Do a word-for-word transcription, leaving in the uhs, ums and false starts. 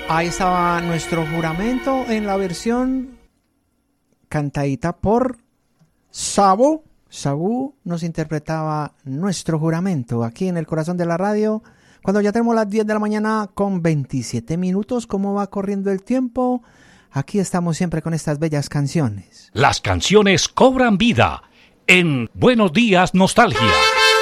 Ahí estaba nuestro juramento en la versión cantadita por Sabu. Sabu nos interpretaba nuestro juramento aquí en el corazón de la radio. Cuando ya tenemos las diez de la mañana con veintisiete minutos, ¿cómo va corriendo el tiempo? Aquí estamos siempre con estas bellas canciones. Las canciones cobran vida en Buenos Días Nostalgia.